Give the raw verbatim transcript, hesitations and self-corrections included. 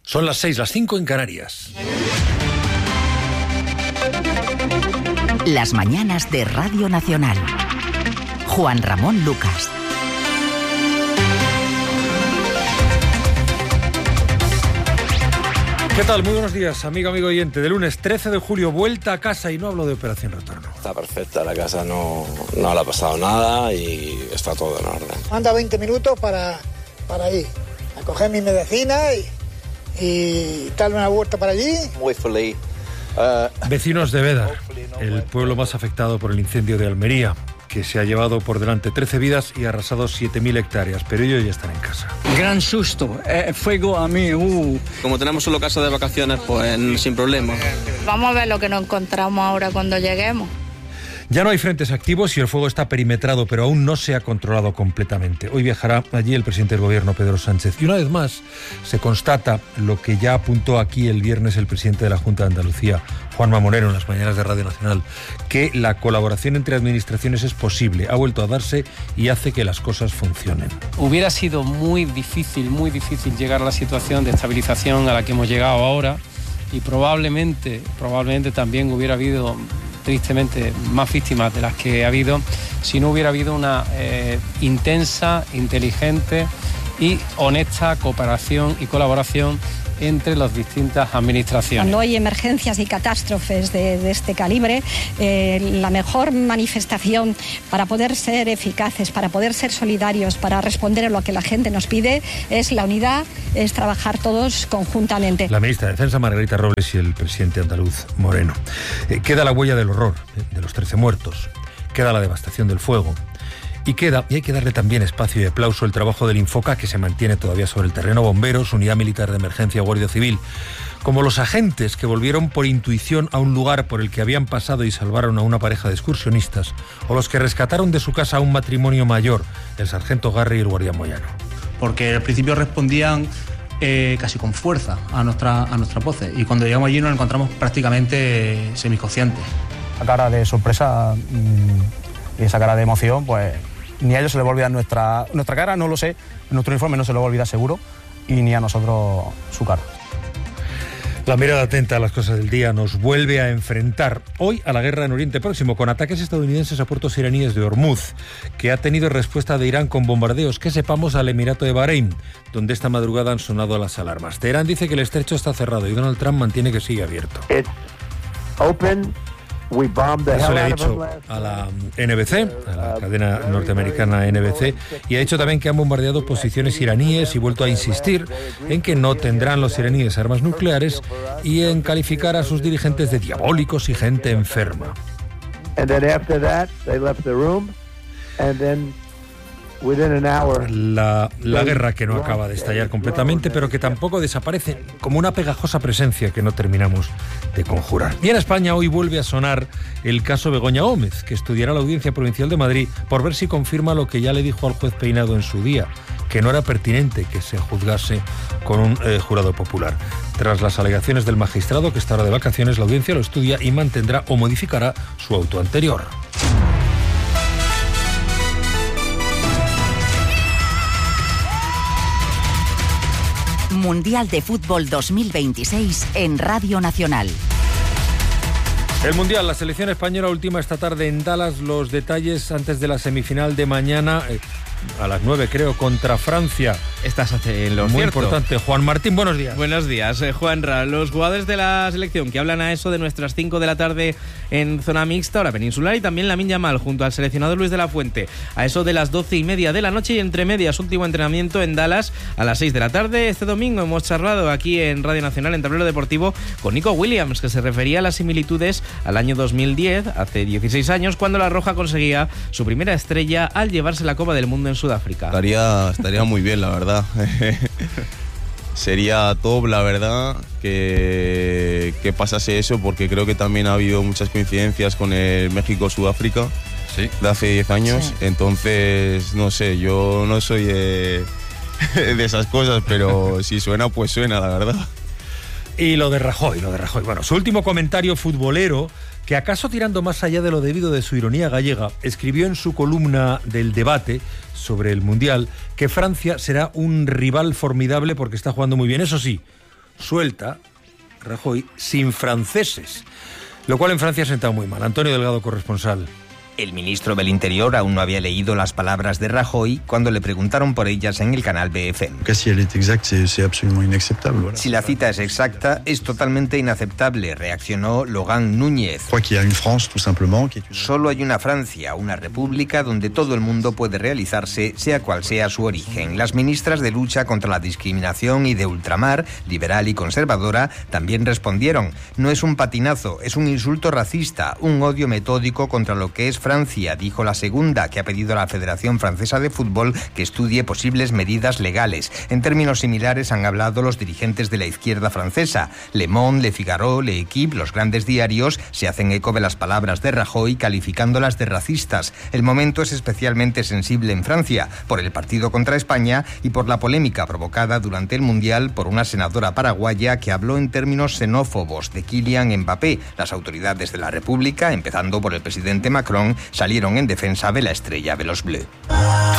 Son las seis, las cinco en Canarias. Las mañanas de Radio Nacional. Juan Ramón Lucas. ¿Qué tal? Muy buenos días, amigo, amigo oyente. De lunes trece de julio, vuelta a casa, y no hablo de Operación Retorno. Está perfecta, la casa no, no le ha pasado nada y está todo en orden. Anda veinte minutos para, para ir a coger mi medicina y, y darle una vuelta para allí. Muy feliz. Uh... Vecinos de Bédar, el pueblo más afectado por el incendio de Almería, que se ha llevado por delante trece vidas y ha arrasado siete mil hectáreas, pero ellos ya están en casa. Gran susto, eh, fuego a mí, uh. Como tenemos solo casa de vacaciones, pues sin problema. Vamos a ver lo que nos encontramos ahora cuando lleguemos. Ya no hay frentes activos y el fuego está perimetrado, pero aún no se ha controlado completamente. Hoy viajará allí el presidente del Gobierno, Pedro Sánchez. Y una vez más se constata lo que ya apuntó aquí el viernes el presidente de la Junta de Andalucía, Juanma Moreno, en las mañanas de Radio Nacional, que la colaboración entre administraciones es posible, ha vuelto a darse y hace que las cosas funcionen. Hubiera sido muy difícil, muy difícil llegar a la situación de estabilización a la que hemos llegado ahora, y probablemente, probablemente también hubiera habido, tristemente, más víctimas de las que ha habido si no hubiera habido una eh, intensa, inteligente y honesta cooperación y colaboración entre las distintas administraciones. Cuando hay emergencias y catástrofes de, de este calibre, eh, la mejor manifestación para poder ser eficaces, para poder ser solidarios, para responder a lo que la gente nos pide, es la unidad, es trabajar todos conjuntamente. La ministra de Defensa, Margarita Robles, y el presidente andaluz, Moreno. Eh, queda la huella del horror, eh, de los trece muertos, queda la devastación del fuego. Y queda, y hay que darle también espacio y aplauso, el trabajo del Infoca, que se mantiene todavía sobre el terreno, bomberos, unidad militar de emergencia, Guardia Civil, como los agentes que volvieron por intuición a un lugar por el que habían pasado y salvaron a una pareja de excursionistas, o los que rescataron de su casa a un matrimonio mayor, el sargento Garri y el guardián Moyano. Porque al principio respondían eh, casi con fuerza a nuestra, a nuestras voces, y cuando llegamos allí nos encontramos prácticamente eh, semiconscientes. La cara de sorpresa mmm, y esa cara de emoción, pues ni a ellos se les va a olvidar nuestra, nuestra cara, no lo sé, nuestro uniforme no se lo va a olvidar seguro, y ni a nosotros su cara. La mirada atenta a las cosas del día nos vuelve a enfrentar hoy a la guerra en Oriente Próximo, con ataques estadounidenses a puertos iraníes de Hormuz, que ha tenido respuesta de Irán con bombardeos, que sepamos, al Emirato de Bahrein, donde esta madrugada han sonado las alarmas. Teherán dice que el estrecho está cerrado y Donald Trump mantiene que sigue abierto. It's open. Eso le ha dicho a la N B C, a la cadena norteamericana N B C, y ha dicho también que han bombardeado posiciones iraníes y vuelto a insistir en que no tendrán los iraníes armas nucleares y en calificar a sus dirigentes de diabólicos y gente enferma. La, la guerra que no acaba de estallar completamente, pero que tampoco desaparece, como una pegajosa presencia que no terminamos de conjurar. Y en España hoy vuelve a sonar el caso Begoña Gómez, que estudiará la Audiencia Provincial de Madrid por ver si confirma lo que ya le dijo al juez Peinado en su día, que no era pertinente que se juzgase con un eh, jurado popular. Tras las alegaciones del magistrado, que está ahora de vacaciones, la audiencia lo estudia y mantendrá o modificará su auto anterior. Mundial de Fútbol dos mil veintiséis en Radio Nacional. El Mundial, la selección española última esta tarde en Dallas. Los detalles antes de la semifinal de mañana, eh, a las nueve creo, contra Francia. Estás en lo Muy cierto. importante. Juan Martín, buenos días. Buenos días, eh, Juanra. Los jugadores de la selección que hablan a eso de nuestras cinco de la tarde en zona mixta, hora peninsular, y también Lamine Yamal junto al seleccionador Luis de la Fuente a eso de las doce y media de la noche, y entre medias último entrenamiento en Dallas a las seis de la tarde. Este domingo hemos charlado aquí en Radio Nacional, en Tablero Deportivo, con Nico Williams, que se refería a las similitudes al año dos mil diez, hace dieciséis años, cuando la Roja conseguía su primera estrella al llevarse la Copa del Mundo en Sudáfrica. Estaría, estaría muy bien, la verdad. Sería top, la verdad, que, que pasase eso, porque creo que también ha habido muchas coincidencias con el México-Sudáfrica, sí, de hace diez años. Sí. Entonces, no sé, yo no soy de, de esas cosas, pero si suena, pues suena, la verdad. Y lo de Rajoy, lo de Rajoy. Bueno, su último comentario futbolero, que acaso tirando más allá de lo debido de su ironía gallega, escribió en su columna del Debate sobre el Mundial que Francia será un rival formidable porque está jugando muy bien. Eso sí, suelta, Rajoy, sin franceses, lo cual en Francia ha sentado muy mal. Antonio Delgado, corresponsal. El ministro del Interior aún no había leído las palabras de Rajoy cuando le preguntaron por ellas en el canal B F M. Si la cita es exacta, es totalmente inaceptable, reaccionó Logan Núñez. Solo hay una Francia, una república donde todo el mundo puede realizarse, sea cual sea su origen. Las ministras de lucha contra la discriminación y de ultramar, liberal y conservadora, también respondieron. No es un patinazo, es un insulto racista, un odio metódico contra lo que es Francia. Francia, dijo la segunda, que ha pedido a la Federación Francesa de Fútbol que estudie posibles medidas legales. En términos similares han hablado los dirigentes de la izquierda francesa. Le Monde, Le Figaro, Le Equipe, los grandes diarios, se hacen eco de las palabras de Rajoy calificándolas de racistas. El momento es especialmente sensible en Francia, por el partido contra España y por la polémica provocada durante el Mundial por una senadora paraguaya que habló en términos xenófobos de Kylian Mbappé. Las autoridades de la República, empezando por el presidente Macron, salieron en defensa de la estrella de los Bleus.